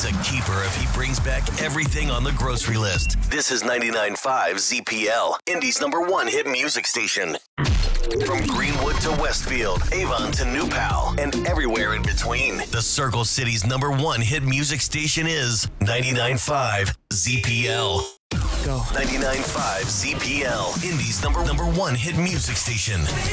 He's a keeper if he brings back everything on the grocery list. This is 99.5 ZPL, Indy's #1 hit music station. From Greenwood to Westfield, Avon to New Pal, and everywhere in between, the Circle City's #1 hit music station is 99.5 ZPL. Go. 99.5 ZPL, Indy's #1 hit music station.